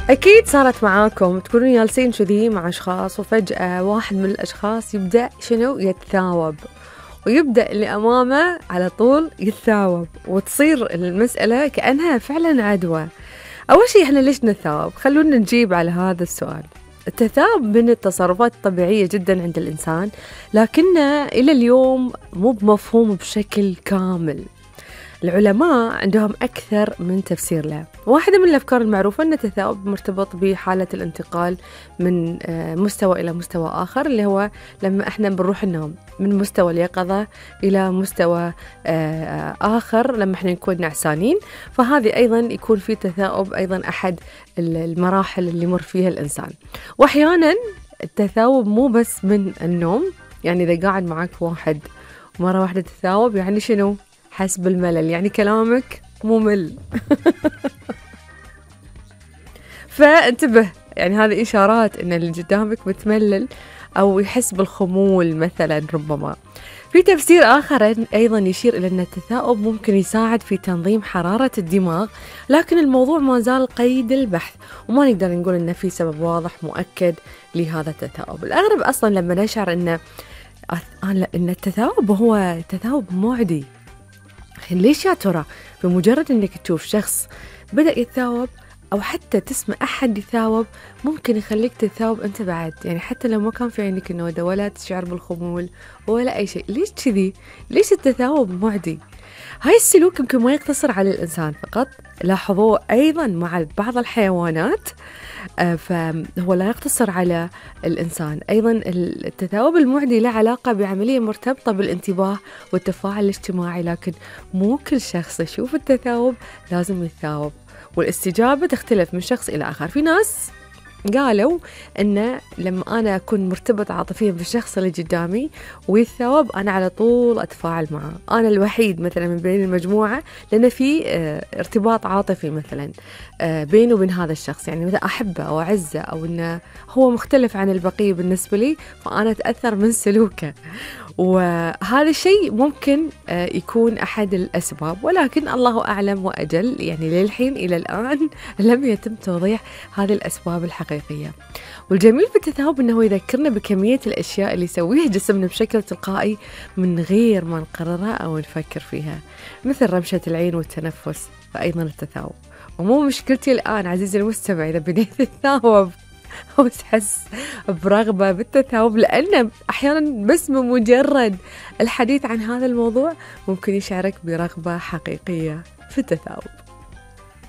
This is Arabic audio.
أكيد صارت معاكم تكونون جالسين كذي مع أشخاص وفجأة واحد من الأشخاص يبدأ شنو يتثاوب، ويبدأ اللي أمامه على طول يتثاوب، وتصير المسألة كأنها فعلا عدوى. أول شيء إحنا ليش نتثاوب؟ خلونا نجيب على هذا السؤال. التثاؤب من التصرفات الطبيعية جدا عند الإنسان، لكنه إلى اليوم مو بمفهوم بشكل كامل. العلماء عندهم أكثر من تفسير له. واحدة من الأفكار المعروفة أن التثاؤب مرتبط بحالة الانتقال من مستوى إلى مستوى آخر، اللي هو لما إحنا بنروح النوم من مستوى اليقظة إلى مستوى آخر لما إحنا نكون نعسانين، فهذه أيضا يكون في تثاؤب، أيضا أحد المراحل اللي يمر فيها الإنسان. وأحيانا التثاؤب مو بس من النوم، يعني إذا قاعد معك واحد مرة واحدة تثاؤب يعني شنو؟ حس بالملل، يعني كلامك ممل. فانتبه، يعني هذه إشارات إن اللي قدامك متملل أو يحس بالخمول مثلا. ربما في تفسير آخر أيضا يشير إلى أن التثاؤب ممكن يساعد في تنظيم حرارة الدماغ، لكن الموضوع ما زال قيد البحث، وما نقدر نقول أن في سبب واضح مؤكد لهذا التثاؤب. الأغرب أصلا لما نشعر أن التثاؤب هو تثاؤب معدي. ليش يا ترى؟ بمجرد انك تشوف شخص بدأ يتثاوب او حتى تسمع احد يتثاوب ممكن يخليك تتثاوب انت بعد، يعني حتى لو ما كان في عينك النودة ولا تشعر بالخمول ولا اي شيء. ليش كذي؟ ليش التثاوب معدي؟ هاي السلوك يمكن ما يقتصر على الإنسان فقط، لاحظوه أيضا مع بعض الحيوانات. فهو لا يقتصر على الإنسان. أيضا التثاؤب المعدي له علاقة بعملية مرتبطة بالانتباه والتفاعل الاجتماعي، لكن مو كل شخص يشوف التثاؤب لازم يتثاوب، والاستجابة تختلف من شخص إلى آخر. في ناس قالوا إن لما أنا أكون مرتبط عاطفيا بالشخص اللي قدامي ويتثاوب أنا على طول أتفاعل معه، أنا الوحيد مثلا من بين المجموعة، لأن في ارتباط عاطفي مثلا بيني وبين هذا الشخص، يعني مثلا أحبه أو أعزه أو إنه هو مختلف عن البقية بالنسبة لي، فأنا أتأثر من سلوكه. وهذا الشيء ممكن يكون أحد الأسباب، ولكن الله أعلم وأجل، يعني للحين إلى الآن لم يتم توضيح هذه الأسباب الحقيقية. والجميل في التثاؤب أنه يذكرنا بكمية الأشياء اللي يسويها جسمنا بشكل تلقائي من غير ما نقررها أو نفكر فيها، مثل رمشة العين والتنفس، فأيضا التثاؤب. ومو مشكلتي الآن عزيزي المستمع إذا بديت تتثاوب أو تحس برغبة بالتثاؤب، لأن أحيانا بس بمجرد الحديث عن هذا الموضوع ممكن يشعرك برغبة حقيقية في التثاؤب.